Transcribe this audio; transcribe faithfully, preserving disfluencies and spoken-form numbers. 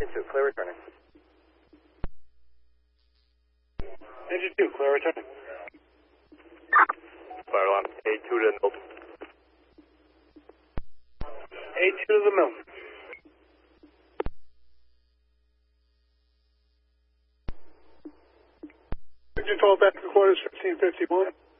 two, clear returning. Engine two, clear returning. Fire alarm, A two to the mill. A two to the mill. Engine twelve back to quarters, fifteen fifty-one.